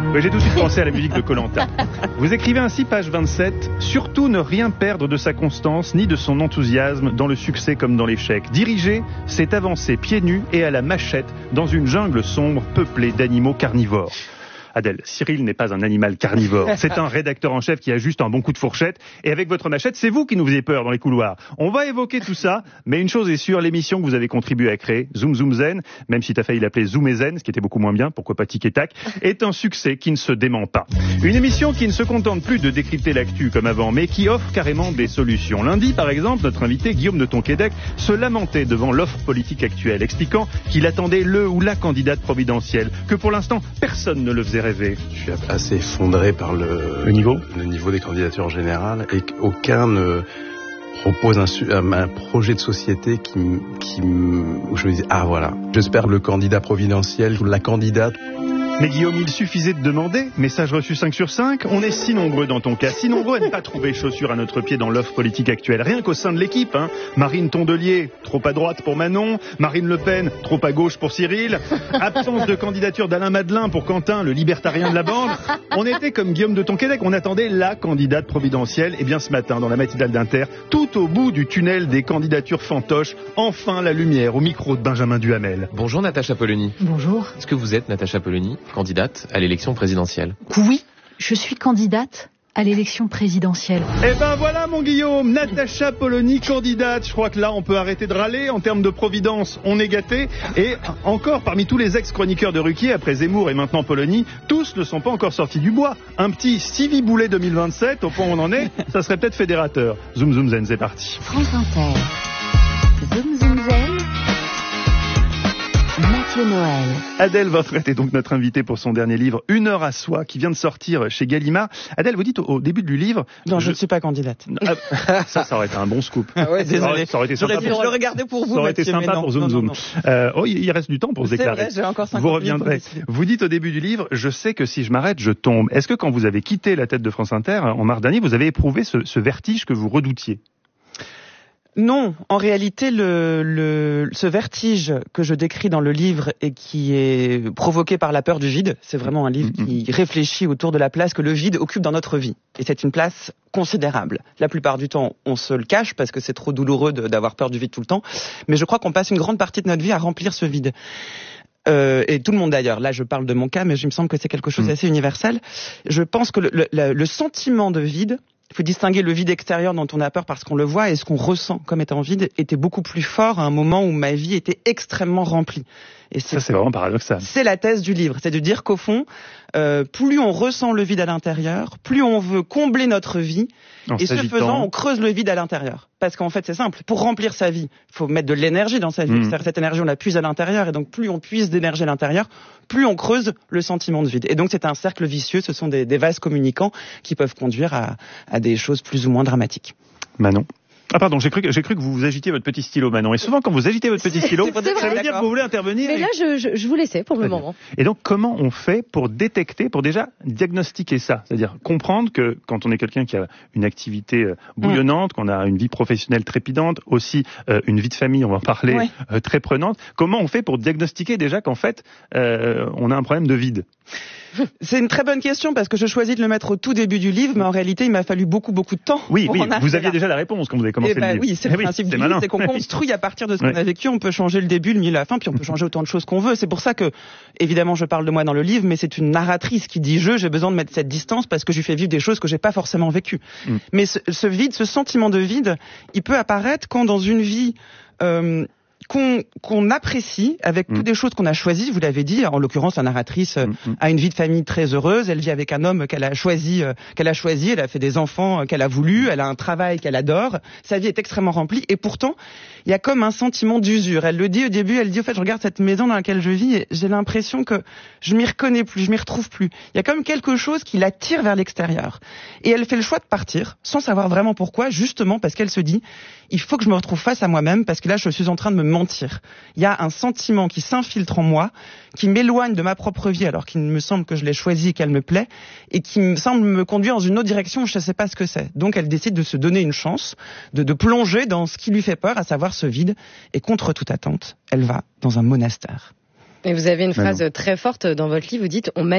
Oui, j'ai tout de suite pensé à la musique de Koh-Lanta. Vous écrivez ainsi, page 27, « Surtout ne rien perdre de sa constance ni de son enthousiasme dans le succès comme dans l'échec. Diriger, c'est avancer pieds nus et à la machette dans une jungle sombre peuplée d'animaux carnivores. » Adèle, Cyril n'est pas un animal carnivore. C'est un rédacteur en chef qui a juste un bon coup de fourchette. Et avec votre machette, c'est vous qui nous faisiez peur dans les couloirs. On va évoquer tout ça, mais une chose est sûre, l'émission que vous avez contribué à créer, Zoom Zoom Zen, même si t'as failli l'appeler Zoom et Zen, ce qui était beaucoup moins bien, pourquoi pas Tic et Tac, est un succès qui ne se dément pas. Une émission qui ne se contente plus de décrypter l'actu comme avant, mais qui offre carrément des solutions. Lundi, par exemple, notre invité Guillaume de Tonquédec se lamentait devant l'offre politique actuelle, expliquant qu'il attendait le ou la candidate providentielle, que pour l'instant, personne ne le faisait rêver. Je suis assez effondré par le niveau des candidatures générales et qu'aucun ne propose un projet de société où je me dis ah voilà, j'espère le candidat providentiel ou la candidate. Mais Guillaume, il suffisait de demander. Message reçu 5 sur 5. On est si nombreux dans ton cas, si nombreux à ne pas trouver chaussures à notre pied dans l'offre politique actuelle. Rien qu'au sein de l'équipe, hein. Marine Tondelier, trop à droite pour Manon. Marine Le Pen, trop à gauche pour Cyril. Absence de candidature d'Alain Madelin pour Quentin, le libertarien de la bande. On était comme Guillaume de Tonquédec, on attendait la candidate providentielle. Et bien ce matin, dans la matinale d'Inter, tout au bout du tunnel des candidatures fantoches, enfin la lumière au micro de Benjamin Duhamel. Bonjour Natacha Polony. Bonjour. Est-ce que vous êtes Natacha Polony, candidate à l'élection présidentielle? Oui, je suis candidate à l'élection présidentielle. Eh ben voilà mon Guillaume, Natacha Polony, candidate. Je crois que là on peut arrêter de râler. En termes de providence, on est gâté. Et encore, parmi tous les ex-chroniqueurs de Ruquier, après Zemmour et maintenant Polony, tous ne sont pas encore sortis du bois. Un petit Stevie Boulet 2027, au point où on en est, ça serait peut-être fédérateur. Zoom Zoom Zen, c'est parti. France Inter. Zoom Zoom Zen. Mathieu Noël. Adèle Votre est donc notre invitée pour son dernier livre, Une heure à soi, qui vient de sortir chez Gallimard. Adèle, vous dites au début du livve... Non, je ne suis pas candidate. Ça aurait été un bon scoop. Ah ouais, désolé. Ça aurait été sympa. Je le regardais pour vous, ça aurait Mathieu, été sympa pour Zoom Zoom. Il reste du temps pour se déclarer. C'est vrai, j'ai encore 50 vous reviendrez. Vous dites au début du livre, je sais que si je m'arrête, je tombe. Est-ce que quand vous avez quitté la tête de France Inter, en mars dernier, vous avez éprouvé ce vertige que vous redoutiez? Non, en réalité, ce vertige que je décris dans le livre et qui est provoqué par la peur du vide, c'est vraiment un livre qui réfléchit autour de la place que le vide occupe dans notre vie. Et c'est une place considérable. La plupart du temps, on se le cache parce que c'est trop douloureux d'avoir peur du vide tout le temps. Mais je crois qu'on passe une grande partie de notre vie à remplir ce vide. Et tout le monde d'ailleurs. Là, je parle de mon cas, mais il me semble que c'est quelque chose d'assez universel. Je pense que le sentiment de vide, il faut distinguer le vide extérieur dont on a peur parce qu'on le voit et ce qu'on ressent comme étant vide était beaucoup plus fort à un moment où ma vie était extrêmement remplie. Et ça, c'est vraiment paradoxal. C'est la thèse du livre, c'est de dire qu'au fond, plus on ressent le vide à l'intérieur, plus on veut combler notre vie, et ce faisant, on creuse le vide à l'intérieur. Parce qu'en fait, c'est simple, pour remplir sa vie, il faut mettre de l'énergie dans sa vie. Cette énergie, on la puise à l'intérieur, et donc plus on puise d'énergie à l'intérieur, plus on creuse le sentiment de vide. Et donc c'est un cercle vicieux, ce sont des vases communicants qui peuvent conduire à des choses plus ou moins dramatiques. Manon? Ah pardon, j'ai cru que vous agitiez votre petit stylo, Manon. Et souvent, quand vous agitez votre petit stylo, ça veut dire que vous voulez intervenir. Mais là, je vous laissais pour le moment. Et donc, comment on fait pour détecter, pour déjà diagnostiquer ça? C'est-à-dire comprendre que quand on est quelqu'un qui a une activité bouillonnante, qu'on a une vie professionnelle trépidante, aussi une vie de famille, on va en parler, très prenante, comment on fait pour diagnostiquer déjà qu'en fait, on a un problème de vide? C'est une très bonne question parce que je choisis de le mettre au tout début du livre, mais en réalité, il m'a fallu beaucoup de temps. Oui, vous aviez déjà la réponse quand vous avez commencé le livre. Oui, c'est le principe du livre, c'est qu'on construit à partir de ce qu'on a vécu. On peut changer le début, le milieu, la fin, puis on peut changer autant de choses qu'on veut. C'est pour ça que, évidemment, je parle de moi dans le livre, mais c'est une narratrice qui dit j'ai besoin de mettre cette distance parce que je lui fais vivre des choses que j'ai pas forcément vécues. Mais ce vide, ce sentiment de vide, il peut apparaître quand dans une vie qu'on apprécie avec toutes des choses qu'on a choisies, vous l'avez dit, en l'occurrence la narratrice a une vie de famille très heureuse, elle vit avec un homme qu'elle a choisi, elle a fait des enfants qu'elle a voulu, elle a un travail qu'elle adore, sa vie est extrêmement remplie et pourtant il y a comme un sentiment d'usure. Elle le dit au début, elle dit au fait je regarde cette maison dans laquelle je vis et j'ai l'impression que je m'y reconnais plus, je m'y retrouve plus. Il y a comme quelque chose qui l'attire vers l'extérieur et elle fait le choix de partir sans savoir vraiment pourquoi, justement parce qu'elle se dit il faut que je me retrouve face à moi-même parce que là je suis en train de me mentir. Il y a un sentiment qui s'infiltre en moi, qui m'éloigne de ma propre vie alors qu'il me semble que je l'ai choisie et qu'elle me plaît, et qui me semble me conduire dans une autre direction où je ne sais pas ce que c'est. Donc elle décide de se donner une chance, de plonger dans ce qui lui fait peur, à savoir ce vide, et contre toute attente, elle va dans un monastère. Et vous avez une phrase très forte dans votre livre, vous dites « On manipule ».